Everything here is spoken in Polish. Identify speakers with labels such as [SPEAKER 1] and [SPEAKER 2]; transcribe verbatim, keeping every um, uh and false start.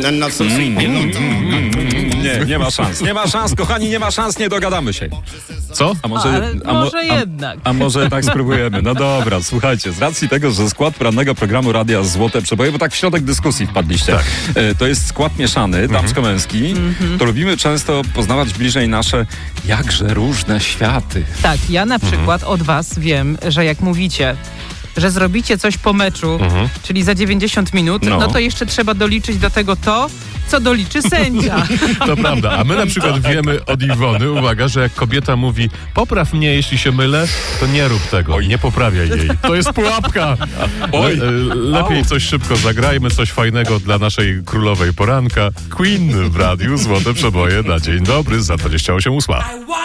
[SPEAKER 1] Nie, nie ma szans. Nie ma szans, kochani, nie ma szans, nie dogadamy się.
[SPEAKER 2] Co?
[SPEAKER 1] A może,
[SPEAKER 3] Ale
[SPEAKER 1] a mo-
[SPEAKER 3] może
[SPEAKER 1] a,
[SPEAKER 3] jednak.
[SPEAKER 1] A może tak spróbujemy. No dobra, słuchajcie, z racji tego, że skład porannego programu Radia Złote Przeboje, bo tak w środek dyskusji wpadliście,
[SPEAKER 2] Tak.
[SPEAKER 1] e, to jest skład mieszany, damsko-męski, to lubimy często poznawać bliżej nasze jakże różne światy.
[SPEAKER 3] Tak, ja na przykład od was wiem, że jak mówicie, że zrobicie coś po meczu, czyli za dziewięćdziesiąt minut,
[SPEAKER 1] No.
[SPEAKER 3] no. to jeszcze trzeba doliczyć do tego to, co doliczy sędzia.
[SPEAKER 2] To prawda, a my na przykład wiemy od Iwony, uwaga, że jak kobieta mówi popraw mnie, jeśli się mylę, to nie rób tego, nie poprawiaj jej. To jest pułapka.
[SPEAKER 1] Oj.
[SPEAKER 2] Le, lepiej coś szybko zagrajmy, coś fajnego dla naszej królowej poranka. Queen w radiu Złote Przeboje na dzień dobry za dwadzieścia osiem ósma.